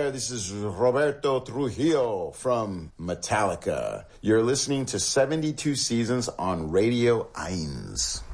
there. This is Roberto Trujillo from Metallica. You're listening to 72 Seasons on Radio 1.